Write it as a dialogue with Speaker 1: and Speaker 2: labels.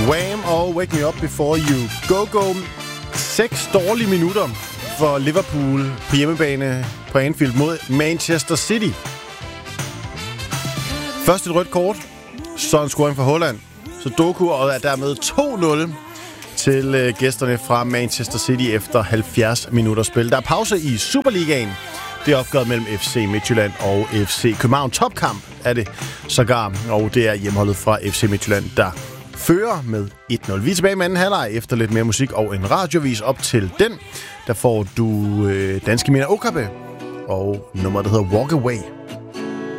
Speaker 1: Wham! Og Wake Me Up Before You Go. 6 dårlige minutter for Liverpool på hjemmebane på Anfield mod Manchester City. Først et rødt kort, så en scoring for Holland. Så Doku og er dermed 2-0 til gæsterne fra Manchester City efter 70 minutter spil. Der er pause i Superligaen. Det er opgøret mellem FC Midtjylland og FC København. Topkamp er det sågar, og det er hjemholdet fra FC Midtjylland, der fører med 1-0. Vi er tilbage med anden halvleg efter lidt mere musik og en radiovis. Op til den, der får du Danske Mina Okabe og nummeret, der hedder Walk Away.